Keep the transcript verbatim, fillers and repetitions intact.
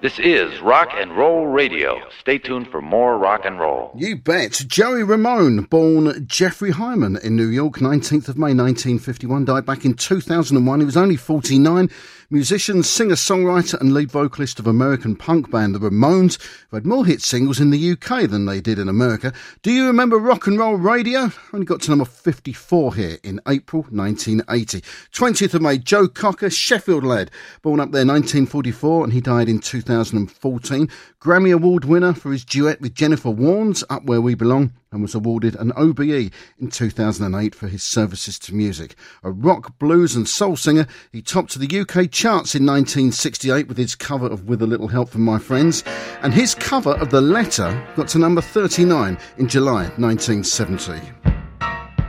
This is Rock and Roll Radio. Stay tuned for more rock and roll. You bet. Joey Ramone, born Jeffrey Hyman in New York, nineteenth of May nineteen fifty-one, died back in two thousand one. He was only forty-nine. Musician, singer-songwriter and lead vocalist of American punk band The Ramones, who had more hit singles in the U K than they did in America. Do you remember Rock and Roll Radio? Only got to number fifty-four here in April nineteen eighty. twentieth of May, Joe Cocker, Sheffield lad, born up there nineteen forty-four, and he died in two thousand fourteen. Grammy Award winner for his duet with Jennifer Warnes, Up Where We Belong, and was awarded an O B E in two thousand eight for his services to music. A rock, blues and soul singer, he topped the U K charts in nineteen sixty-eight with his cover of With a Little Help from My Friends, and his cover of The Letter got to number thirty-nine in July nineteen seventy.